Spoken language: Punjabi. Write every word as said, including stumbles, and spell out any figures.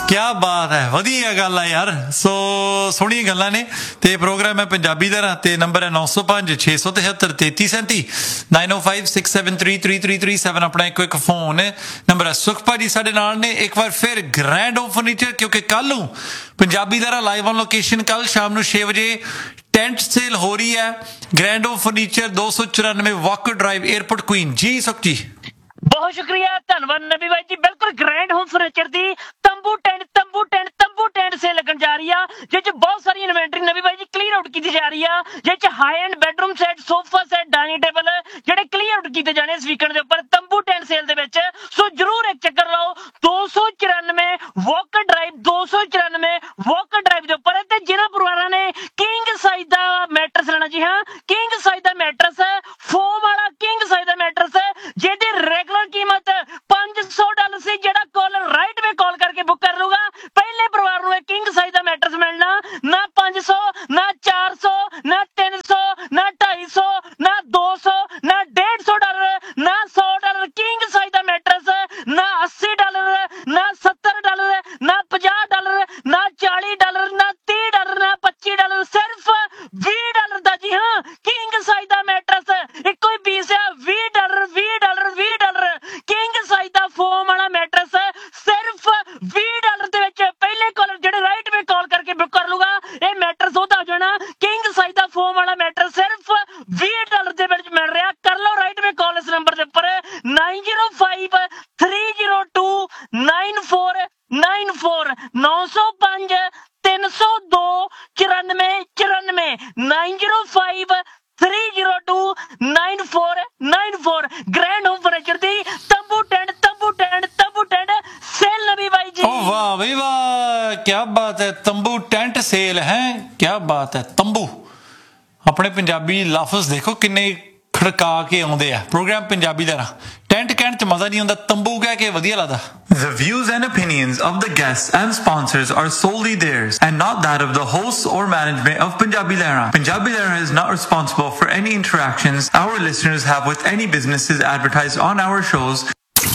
क्या बात है, ਵਧੀਆ ਗੱਲ ਆ ਯਾਰ। ਸੋ ਸੋਹਣੀਆਂ ਗੱਲਾਂ ਨੇ ਤੇ ਪ੍ਰੋਗਰਾਮ ਹੈ ਪੰਜਾਬੀ ਦਾ ਤੇ ਨੰਬਰ ਹੈ ਨੌ ਸੌ ਪੰਜ ਛੇ ਸੌ ਤਿਹੱਤਰ ਤੇਤੀ ਸੈਂਤੀ ਨਾਈਨ ਓ five six seven three three three three seven ਆਪਣਾ ਇੱਕ ਇੱਕ ਫੋਨ ਨੰਬਰ ਹੈ। ਸੁਖ ਭਾਜੀ ਸਾਡੇ ਨਾਲ ਨੇ ਇੱਕ ਵਾਰ ਫਿਰ ਗ੍ਰੈਂਡ ਹੋਮ ਫਰਨੀਚਰ, ਕਿਉਂਕਿ ਕੱਲ ਨੂੰ ਪੰਜਾਬੀ ਦਾ ਲਾਈਵ ਔਨ ਲੋਕੇਸ਼ਨ ਕੱਲ ਸ਼ਾਮ ਨੂੰ ਛੇ ਵਜੇ ਟੈਂਟ ਸੇਲ ਹੋ ਰਹੀ ਹੈ। ਗ੍ਰੈਂਡ ਹੋਮ ਫਰਨੀਚਰ ਦੋ ਸੌ ਚੁਰਾਨਵੇਂ ਵਾਕਰ ਡਰਾਈਵ 에ਅਰਪੋਰਟ ਕੁਈਨ। ਜੀ ਸੁਖ ਜੀ ਬਹੁਤ ਸ਼ੁਕਰੀਆ, ਧੰਨਵਾਦ ਨਬੀ ਬਾਈ ਜੀ। ਬਿਲਕੁਲ ਗ੍ਰੈਂਡ ਹੋਮ ਫਰਨੀਚਰ ਦੀ ਤੰਬੂ ਟੈਂਟ ਤੰਬੂ ਟੈਂਟ ਤੰਬੂ ਟੈਂਟ ਸੇਲ ਲੱਗਣ ਜਾ ਰਹੀ ਆ, ਜਿਸ ਚ ਬਹੁਤ ਸਾਰੀ ਇਨਵੈਂਟਰੀ ਨਬੀ ਬਾਈ ਜੀ ਕਲੀਅਰ ਆਊਟ ਕੀਤੀ ਜਾ ਰਹੀ ਆ, ਜਿਸ ਚ high end bedroom set, sofa set, dining table ਜਿਹੜੇ ਕਲੀਅਰ ਆਊਟ ਕੀਤੇ ਜਾਣੇ ਇਸ ਵੀਕਐਂਡ ਦੇ ਉੱਪਰ ਤੰਬੂ ਟੈਂਟ ਸੇਲ ਦੇ ਵਿੱਚ। ਸੋ ਜਰੂਰ ਇੱਕ ਚੱਕਰ ਲਾਓ। ਦੋ ਸੌ ਚੁਰਾਨਵੇਂ ਵਾਕਰ ਡਰਾਈਵ ਦੋ ਸੌ ਚੁਰਾਨਵੇਂ ਵਾਕਰ ਡਰਾਈਵ ਦੇ ਉੱਪਰ। ਤੇ ਜਿਹਨਾਂ ਪਰਿਵਾਰਾਂ ਨੇ ਕਿੰਗ ਸਾਈਜ਼ ਦਾ ਮੈਟਰਸ ਲੈਣਾ, ਜੀ ਹਾਂ ਕਿੰਗ ਸਾਈਜ਼ ਦਾ ਮੈਟਰਸ, ਫੋਮ ਵਾਲਾ ਕਿੰਗ ਸਾਈਜ਼ ਦਾ ਮੈਟਰਸ, ਜਿਹਦੀ ਰੈਗੂਲਰ ਕੀਮਤ ਪੰਜ ਸੌ ਡਾਲਰ ਸੀ, ਜਿਹੜਾ ਕਾਲਰ ਰਾਈਟ ਵੇ ਕਾਲ ਕਰਕੇ ਬੁੱਕ ਕਰ ਲੂਗਾ ਪਹਿਲੇ ਪਰਿਵਾਰ ਨੂੰ ਇਹ ਕਿੰਗ ਸਾਈਜ਼ ਦਾ ਮੈਟਰਸ ਮਿਲਣਾ। ਨਾ ਪੰਜ ਸੌ, ਨਾ ਚਾਰ ਸੌ, ਨਾ ਤਿੰਨ ਸੌ, ਨਾ ਢਾਈ ਸੌ, ਨਾ ਦੋ ਸੌ, ਨਾ ਡੇਢ ਸੌ ਡਾਲਰ, ਨਾ ਸੌ ਡਾਲਰ ਕਿੰਗ ਸਾਈਜ਼ ਦਾ ਮੈਟਰਸ, ਨਾ ਅੱਸੀ ਡਾਲਰ, ਨਾ ਸੱਤਰ ਡਾਲਰ, ਨਾ ਪੰਜਾਹ ਡਾਲਰ, ਨਾ ਚਾਲੀ ਡਾਲਰ, ਨਾ ਤੀਹ ਡਾਲਰ, ਨਾ ਪੱਚੀ ਡਾਲਰ, ਸਿਰਫ ਵੀਹ ਡਾਲਰ ਦਾ। ਜੀ ਹਾਂ ਕਿੰਗ ਸਾਈਜ਼ ਦਾ ਮੈਟਰਸ ਇੱਕੋ ਹੀ ਪੀਸ ਆ, ਵੀਹ ਡਾਲਰ ਵੀਹ ਡਾਲਰ ਵੀਹ ਡਾਲਰ ਕਿੰਗ ਸਾਈਜ਼ ਦਾ ਫੋਮ ਵਾਲਾ ਮੈਟਰਸ ਸਿਰਫ ਵੀਹ ਡਾਲਰ ਦੇ ਵਿੱਚ ਪਹਿਲੇ ਕਾਲਰ ਜਿਹੜੇ ਰਾਈਟ ਵੇ ਕਾਲ ਕਰਕੇ ਬੁੱਕ ਕਰ ਲੂਗਾ ਇਹ ਮੈਟਰਸ ਉਹਦਾ ਹੋ ਜਾਣਾ। ਕਿੰਗ ਸਾਈਜ਼ ਦਾ ਫੋਮ ਵਾਲਾ ਮੈਟਰਸ ਸਿਰਫ ਵੀਹ ਡਾਲਰ ਦੇ ਵਿੱਚ ਮਿਲ ਰਿਹਾ। ਕਰ ਲਓ ਰਾਈਟ ਵੇ ਕਾਲ ਇਸ ਨੰਬਰ ਦੇ ਉੱਪਰ nine zero five three zero two nine four nine four ਨੌ ਸੌ ਪੰਜ ਤਿੰਨ ਸੌ ਦੋ ਚੁਰਾਨਵੇਂ ਚੁਰਾਨਵੇਂ nine zero five three zero two nine four nine four grand home furniture ਦੀ ਤੰਬੂ ਟੈਂਟ ਤੰਬੂ ਟੈਂਟ ਤੰਬੂ ਟੈਂਟ ਸੇਲ ਨਬੀ ਬਾਈ ਜੀ। ਓ ਵਾਹ ਬਈ ਵਾਹ, क्या बात है। ਤੰਬੂ ਟੈਂਟ ਸੇਲ ਹੈ, क्या बात है। ਤੰਬੂ ਆਪਣੇ ਪੰਜਾਬੀ ਲਫ਼ਜ਼ ਦੇਖੋ ਕਿੰਨੇ ਖੜਕਾ ਕੇ ਆਉਂਦੇ ਆ। ਪ੍ਰੋਗਰਾਮ ਪੰਜਾਬੀ ਦਾ ਨਾ ਟੈਂਟ ਕਹਿਣ ਚ ਮਜ਼ਾ ਨਹੀਂ ਆਉਂਦਾ, ਤੰਬੂ ਕਹਿ ਕੇ ਵਧੀਆ ਲੱਗਦਾ। The views and opinions of the guests and sponsors are solely theirs and not that of the hosts or management of Punjabi Lehra. Punjabi Lehra is not responsible for any interactions our listeners have with any businesses advertised on our shows